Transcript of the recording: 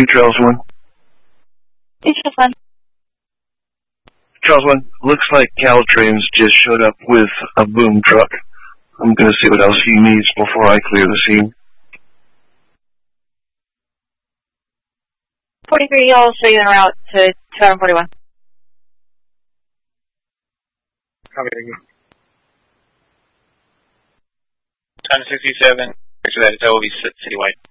to Charles 1. Charles 1. Charles 1, looks like Caltrain's just showed up with a boom truck. I'm going to see what else he needs before I clear the scene. 43, I'll show you en route to 241. Copy, thank you. 1067, picture that, that will be citywide.